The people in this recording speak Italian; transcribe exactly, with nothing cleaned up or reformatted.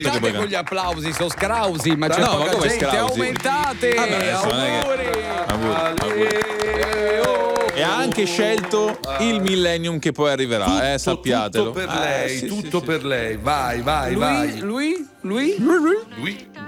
Aumentate con gli applausi, sono scrausi, ma c'è No, poca ma come gente. scrausi? Aumentate! Ah, beh, adesso non è che- Auguri! Auguri, auguri. E ha anche scelto il millennium che poi arriverà, Tutto, eh, sappiatelo. tutto per Eh, lei, sì, tutto sì, per lei. Vai, vai, Lui, vai. lui, lui? Lui